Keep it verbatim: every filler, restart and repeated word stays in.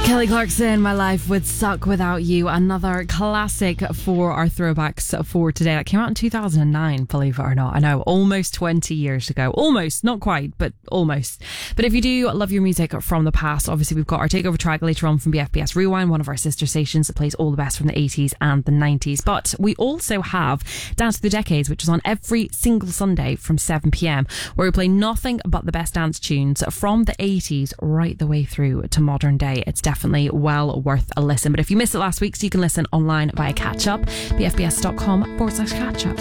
Kelly Clarkson, My Life Would Suck Without You. Another classic for our throwbacks for today. That came out in two thousand nine, believe it or not. I know, almost twenty years ago. Almost, not quite, but almost. But if you do love your music from the past, obviously we've got our takeover track later on from B F B S Rewind, one of our sister stations that plays all the best from the eighties and the nineties. But we also have Dance of the Decades, which is on every single Sunday from seven p.m, where we play nothing but the best dance tunes from the eighties right the way through to modern day. It's definitely well worth a listen. But if you missed it last week, so you can listen online via catch up, bfbs.com forward slash catch up.